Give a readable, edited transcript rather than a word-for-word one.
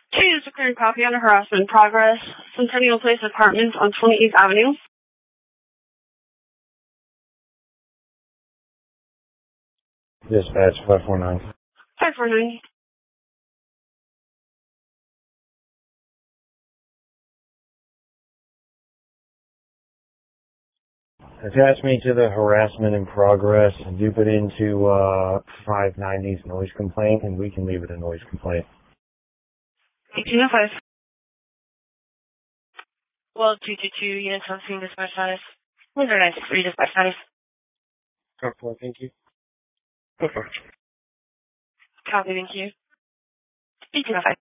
Two is a clear copy on a harassment in progress. Centennial Place Apartments on 28th Avenue. Dispatch 549. 549. Attach me to the harassment in progress and loop it into 590's noise complaint, and we can leave it a noise complaint. 1805. Well, 222 units on scene dispatch status. 963 dispatch status. Copy, thank you. Copy, thank you. 1805.